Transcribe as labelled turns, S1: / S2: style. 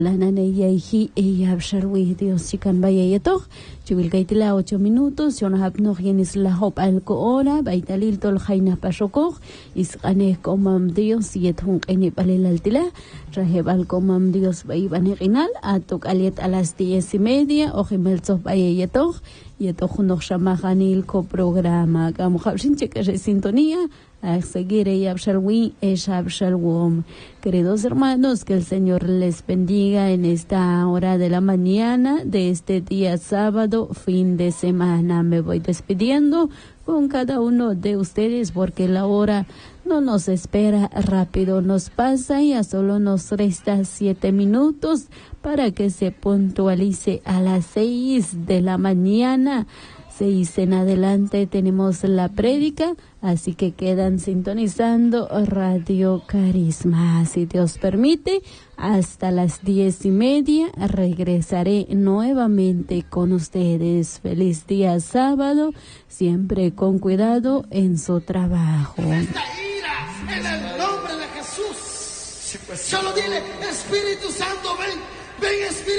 S1: La nana yahi yabsharwi Dios chikan bayayato chiwil kaitila 8 minutos yon hapno yenis la hop alcohora baitalil tol khaina pashokog isqane komam Dios yethun qeni balilaltila raheb alkomam Dios baibane qinal atok aliet a las 10:30 ojimelzo bayayato yetoh noch shamahanil ko programa kam khabshin cheka sintonía a seguir Yabshalwi Eshabshalwom. Queridos hermanos, que el Señor les bendiga en esta hora de la mañana de este día sábado, fin de semana. Me voy despidiendo con cada uno de ustedes porque la hora no nos espera, rápido nos pasa y a solo nos resta 7 minutos para que se puntualice a las 6 de la mañana. 6 en adelante tenemos la prédica, así que quedan sintonizando Radio Carisma. Si Dios permite, hasta las 10:30 regresaré nuevamente con ustedes. Feliz día sábado, siempre con cuidado en su trabajo.
S2: Esta ira, en el nombre de Jesús. Solo dile, Espíritu Santo, ven Espíritu.